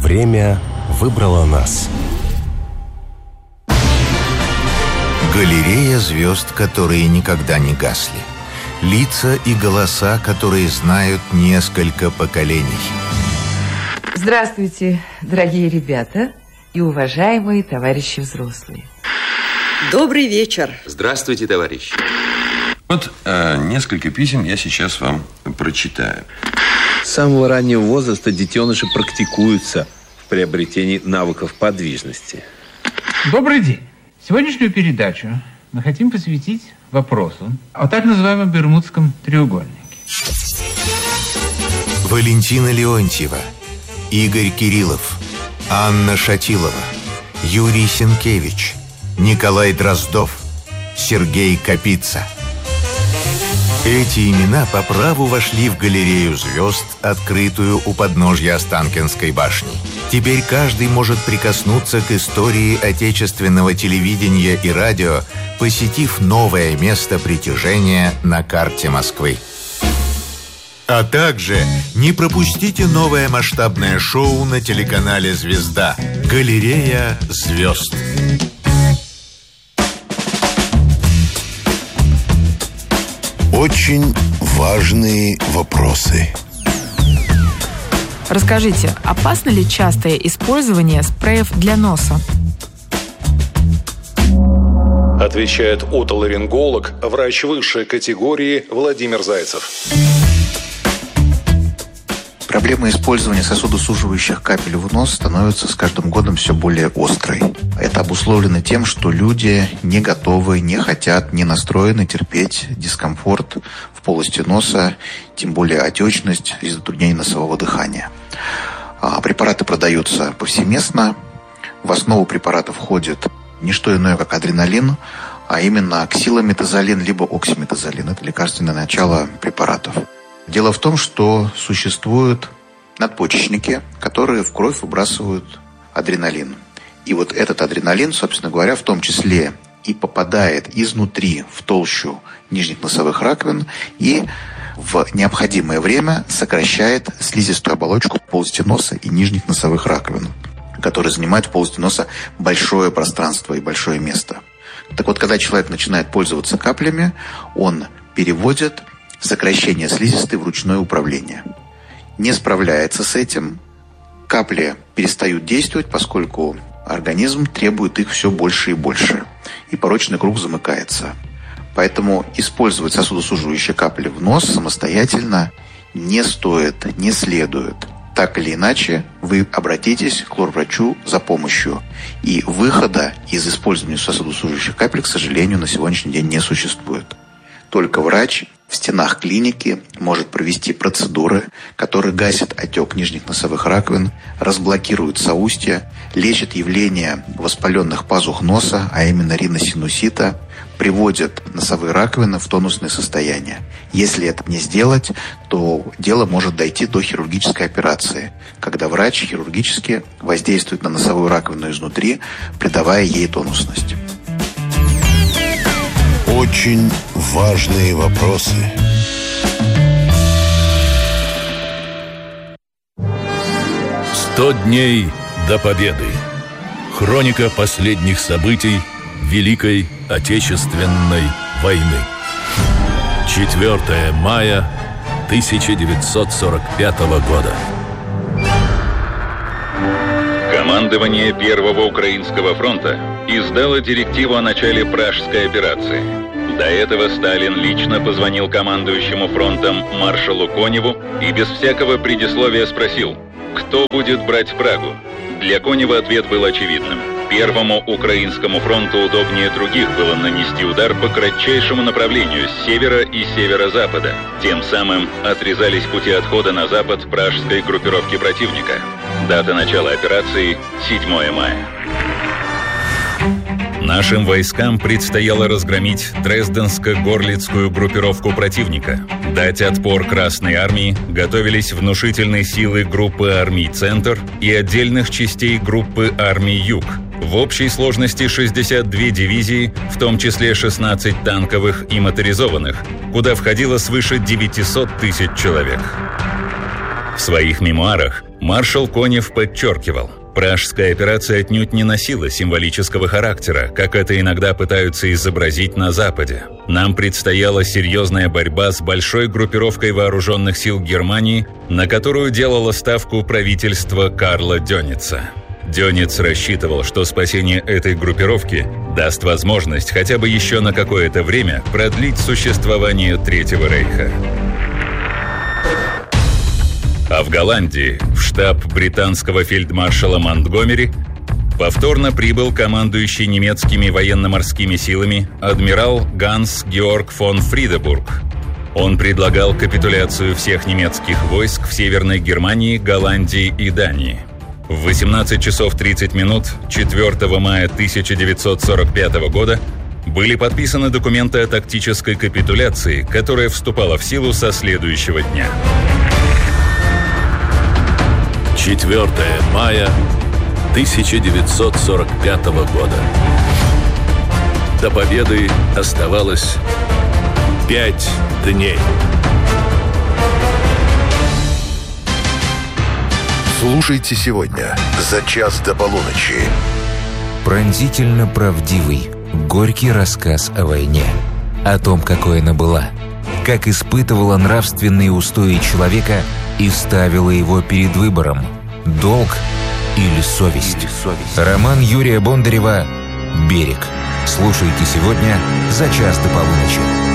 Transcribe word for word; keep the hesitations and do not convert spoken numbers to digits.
Время выбрало нас. Галерея звезд, которые никогда не гасли. Лица и голоса, которые знают несколько поколений. Здравствуйте, дорогие ребята и уважаемые товарищи взрослые. Добрый вечер. Здравствуйте, товарищи. Вот э, несколько писем я сейчас вам прочитаю. С самого раннего возраста детеныши практикуются в приобретении навыков подвижности. Добрый день. Сегодняшнюю передачу мы хотим посвятить вопросу о так называемом Бермудском треугольнике. Валентина Леонтьева, Игорь Кириллов, Анна Шатилова, Юрий Сенкевич, Николай Дроздов, Сергей Капица. Эти имена по праву вошли в галерею звезд, открытую у подножья Останкинской башни. Теперь каждый может прикоснуться к истории отечественного телевидения и радио, посетив новое место притяжения на карте Москвы. А также не пропустите новое масштабное шоу на телеканале «Звезда» «Галерея звезд». Очень важные вопросы. Расскажите, опасно ли частое использование спреев для носа? Отвечает отоларинголог, врач высшей категории Владимир Зайцев. Проблема использования сосудосуживающих капель в нос становится с каждым годом все более острой. Это обусловлено тем, что люди не готовы, не хотят, не настроены терпеть дискомфорт в полости носа, тем более отечность и затруднение носового дыхания. А препараты продаются повсеместно. В основу препарата входит не что иное, как адреналин, а именно аксилометазолин либо оксиметазолин. Это лекарственное начало препаратов. Дело в том, что существуют надпочечники, которые в кровь выбрасывают адреналин. И вот этот адреналин, собственно говоря, в том числе и попадает изнутри в толщу нижних носовых раковин и в необходимое время сокращает слизистую оболочку полости носа и нижних носовых раковин, которые занимают в полости носа большое пространство и большое место. Так вот, когда человек начинает пользоваться каплями, он переводит сокращение слизистой в ручное управление. Не справляется с этим, капли перестают действовать, поскольку организм требует их все больше и больше, и порочный круг замыкается. Поэтому использовать сосудосуживающие капли в нос самостоятельно не стоит, не следует. Так или иначе, вы обратитесь к лор-врачу за помощью. И выхода из использования сосудосуживающих капель, к сожалению, на сегодняшний день не существует. Только врач в стенах клиники может провести процедуры, которые гасят отек нижних носовых раковин, разблокируют соустья, лечат явление воспаленных пазух носа, а именно риносинусита, приводят носовые раковины в тонусное состояние. Если это не сделать, то дело может дойти до хирургической операции, когда врач хирургически воздействует на носовую раковину изнутри, придавая ей тонусность. Очень важные вопросы. Сто дней до победы. Хроника последних событий Великой Отечественной войны. четвёртого мая тысяча девятьсот сорок пятого года. Командование Первого Украинского фронта издало директиву о начале Пражской операции. До этого Сталин лично позвонил командующему фронтом маршалу Коневу и без всякого предисловия спросил, кто будет брать Прагу. Для Конева ответ был очевидным. Первому Украинскому фронту удобнее других было нанести удар по кратчайшему направлению с севера и северо-запада. Тем самым отрезались пути отхода на запад пражской группировки противника. Дата начала операции – седьмого мая. Нашим войскам предстояло разгромить Дрезденско-Горлицкую группировку противника. Дать отпор Красной армии готовились внушительные силы группы армий «Центр» и отдельных частей группы армий «Юг». В общей сложности шестьдесят две дивизии, в том числе шестнадцать танковых и моторизованных, куда входило свыше девятьсот тысяч человек. В своих мемуарах маршал Конев подчеркивал, пражская операция отнюдь не носила символического характера, как это иногда пытаются изобразить на Западе. Нам предстояла серьезная борьба с большой группировкой вооруженных сил Германии, на которую делало ставку правительство Карла Дёница. Дёниц рассчитывал, что спасение этой группировки даст возможность хотя бы еще на какое-то время продлить существование Третьего рейха. А в Голландии, в штаб британского фельдмаршала Монтгомери, повторно прибыл командующий немецкими военно-морскими силами адмирал Ганс Георг фон Фридебург. Он предлагал капитуляцию всех немецких войск в Северной Германии, Голландии и Дании. В восемнадцать часов тридцать минут четвёртого мая тысяча девятьсот сорок пятого года были подписаны документы о тактической капитуляции, которая вступала в силу со следующего дня. четвёртого мая тысяча девятьсот сорок пятого года. До победы оставалось пять дней. Слушайте сегодня «За час до полуночи». Пронзительно правдивый, горький рассказ о войне. О том, какой она была. Как испытывала нравственные устои человека и ставила его перед выбором. Долг или совесть. Или совесть. Роман Юрия Бондарева «Берег». Слушайте сегодня «За час до полуночи».